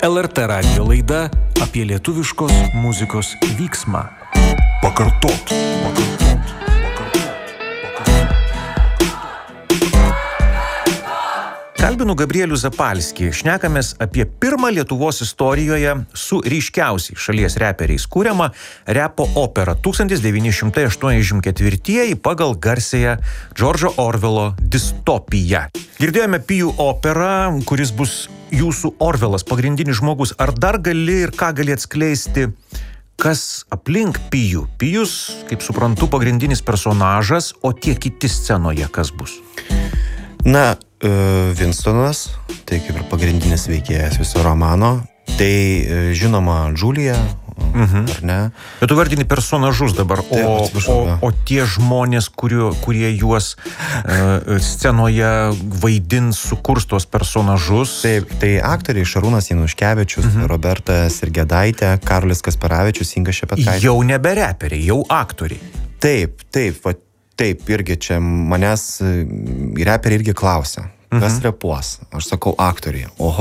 LRT radijo laida apie lietuviškos muzikos vyksmą. Pakartot. Kalbinu Gabrielių Zapalskį. Šnekamės apie pirmą Lietuvos istorijoje su ryškiausiai šalies reperiais kūriamą repo operą 1984 pagal garsiąją Džordžo Orvelo distopiją. Girdėjome Pijų operą, kuris bus jūsų Orvelas, pagrindinis žmogus. Ar dar gali ir ką gali atskleisti, kas aplink Pijų? Pijus, kaip suprantu, pagrindinis personažas, o tie kiti scenoje kas bus? Na, Winstonas, tai kaip ir pagrindinis veikėjas viso romano, tai žinoma Džulija, ar ne? Bet tu vardini personažus dabar, o tie žmonės, kurie juos scenoje vaidins, sukurs tuos personažus. Taip, tai aktoriai Šarūnas Januškevičius, Roberta Sirgedaitė, Karolis Kasparavičius, Inga Šepetkaitė. Jau nebe reperiai, jau aktoriai. Taip, irgi čia manęs reperiai irgi klausia, kas repuos. Aš sakau aktoriai. Oho.